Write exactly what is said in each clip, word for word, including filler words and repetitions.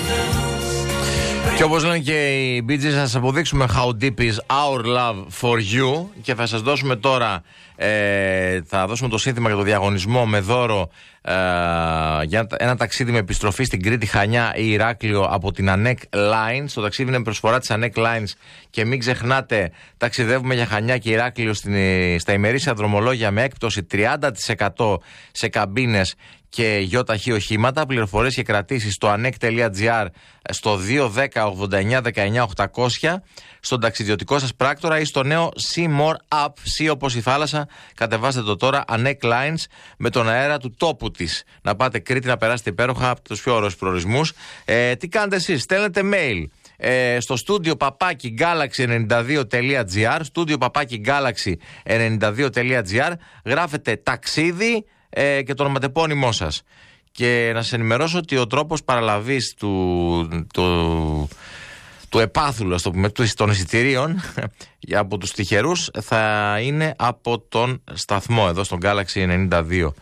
Και όπως λένε και οι Bee Gees, θα σας αποδείξουμε how deep is our love for you. Και θα σας δώσουμε τώρα, ε, θα δώσουμε το σύνθημα για το διαγωνισμό με δώρο ε, για ένα ταξίδι με επιστροφή στην Κρήτη, Χανιά ή Ηράκλειο από την Ανέκ Lines. Το ταξίδι είναι προσφορά της Ανέκ Lines και μην ξεχνάτε, ταξιδεύουμε για Χανιά και Ηράκλειο στην, στα ημερήσια δρομολόγια με έκπτωση τριάντα τοις εκατό σε καμπίνες και γιοταχή οχήματα. Πληροφορίες και κρατήσεις στο ανεκ.gr, στο δύο ένα μηδέν ογδόντα εννιά δεκαεννιά οκτακόσια, στον ταξιδιωτικό σας πράκτορα ή στο νέο See More App. See όπως η θάλασσα. Κατεβάστε το τώρα, Ανέκ Lines, με τον αέρα του τόπου της. Να πάτε Κρήτη, να περάσετε υπέροχα από τους πιο ωραίους προορισμούς. Ε, τι κάνετε εσείς? Στέλνετε mail ε, στο στούντιο παπάκι γκάλαξι ενενήντα δύο τελεία τζι άρ, στούντιο παπάκι γκάλαξι ενενήντα δύο τελεία τζι άρ, γράφετε ταξίδι ε, και το ονοματεπώνυμό σας. Και να σας ενημερώσω ότι ο τρόπος παραλαβής του, του, του επάθουλου, στο πούμε, των εισιτηρίων από τους τυχερούς θα είναι από τον σταθμό εδώ στον Galaxy ενενήντα δύο,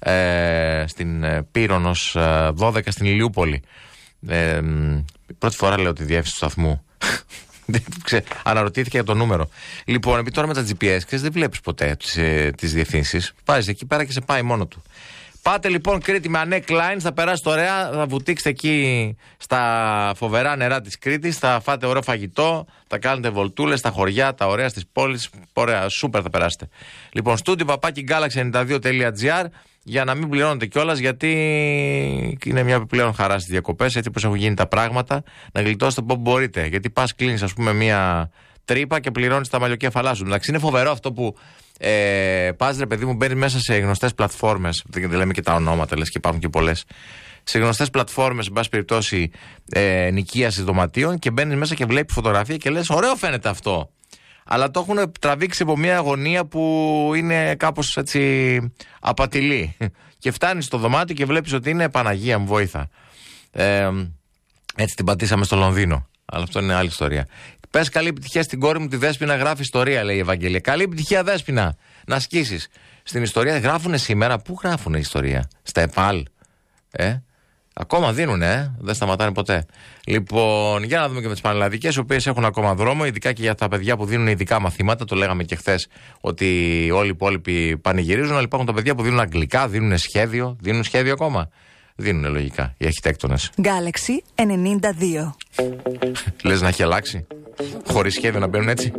ε, στην Πύρονος δώδεκα στην Ηλιούπολη. Ε, πρώτη φορά λέω τη διεύθυνση του σταθμού. Αναρωτήθηκα για το νούμερο. Λοιπόν, επειδή τώρα με τα τζι πι ες δεν βλέπεις ποτέ τις, τις διευθύνσεις. Πάει εκεί πέρα και σε πάει μόνο του. Πάτε λοιπόν Κρήτη με Ανέκ Lines, θα περάσετε ωραία, θα βουτήξετε εκεί στα φοβερά νερά της Κρήτης, θα φάτε ωραίο φαγητό, θα κάνετε βολτούλες στα χωριά, τα ωραία στις πόλεις, ωραία, σούπερ θα περάσετε. Λοιπόν, στούντιο παπάκι γκάλαξι ενενήντα δύο τελεία τζι άρ, για να μην πληρώνετε κιόλας, γιατί είναι μια επιπλέον χαρά στις διακοπές, έτσι όπως έχουν γίνει τα πράγματα, να γλιτώσετε όπου μπορείτε. Γιατί πας, κλείνεις ας πούμε μια τρύπα και πληρώνεις τα μαλλιοκέφαλά σου. Εντάξει, είναι φοβερό αυτό που ε, πας ρε παιδί μου, μπαίνεις μέσα σε γνωστές πλατφόρμες, δεν λέμε και τα ονόματα, λες και υπάρχουν και πολλές. Σε γνωστές πλατφόρμες, εν πάση περιπτώσει, ε, νοικίασης δωματίων, και μπαίνεις μέσα και βλέπεις φωτογραφία και λες, ωραίο φαίνεται αυτό. Αλλά το έχουν τραβήξει από μια αγωνία που είναι κάπως έτσι απατηλή. Και φτάνεις στο δωμάτιο και βλέπεις ότι είναι Παναγία μου βόηθα. Ε, έτσι την πατήσαμε στο Λονδίνο. Αλλά αυτό είναι άλλη ιστορία. Πες καλή επιτυχία στην κόρη μου τη Δέσποινα, γράφει ιστορία, λέει η Ευαγγελία. Καλή επιτυχία, Δέσποινα, να ασκήσεις. Στην ιστορία γράφουνε σήμερα. Πού γράφουνε ιστορία? Στα ΕΠΑΛ. Ε? Ακόμα δίνουνε, ε? Δεν σταματάνε ποτέ. Λοιπόν, για να δούμε και με τις πανελλαδικές, οι οποίες έχουν ακόμα δρόμο, ειδικά και για τα παιδιά που δίνουν ειδικά μαθήματα. Το λέγαμε και χθες ότι όλοι οι υπόλοιποι πανηγυρίζουν, αλλά υπάρχουν τα παιδιά που δίνουν αγγλικά, δίνουν σχέδιο. Δίνουν σχέδιο ακόμα? Δίνουνε λογικά οι αρχιτέκτονες. Galaxy ενενήντα δύο. Λες να έχει αλλάξει? Χωρίς σχέδιο να μπαίνουν έτσι.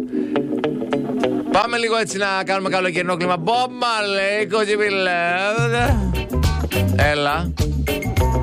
Πάμε λίγο έτσι να κάνουμε καλοκαιρινό κλίμα. Bob Marley, Cozy Billard. Έλα.